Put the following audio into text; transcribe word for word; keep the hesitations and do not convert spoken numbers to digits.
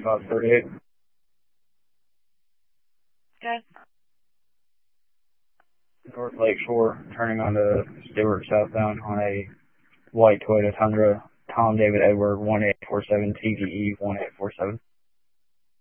five thirty-eight. Okay. North Lake Shore, turning onto Stewart southbound on a white Toyota Tundra, Tom David Edward one eight four seven T V E one eight four seven.